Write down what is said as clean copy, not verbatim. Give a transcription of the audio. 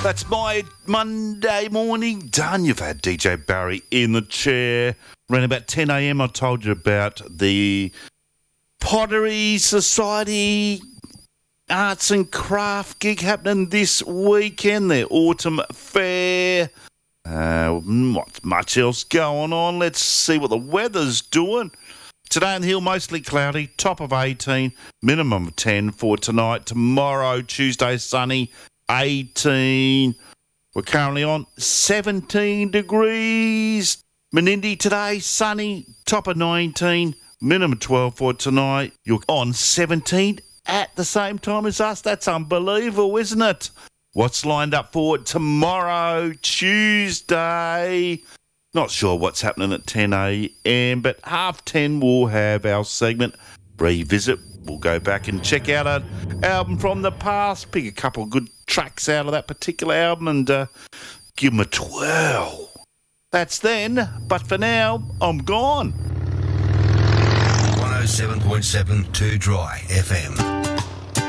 That's my Monday morning done. You've had DJ Barry in the chair. Around about 10 a.m. I told you about the Pottery Society Arts and Craft gig happening this weekend. Their autumn fair. Not much else going on. Let's see what the weather's doing. Today on the hill, mostly cloudy, top of 18, minimum of 10 for tonight. Tomorrow, Tuesday, sunny, 18. We're currently on 17 degrees. Menindee today, sunny, top of 19, minimum 12 for tonight. You're on 17 at the same time as us. That's unbelievable, isn't it? What's lined up for tomorrow, Tuesday? Not sure what's happening at 10 a.m, but 10:30 we'll have our segment Revisit. We'll go back and check out an album from the past, pick a couple of good tracks out of that particular album and give them a twirl. That's then, but for now, I'm gone. 107.7 2 Dry FM.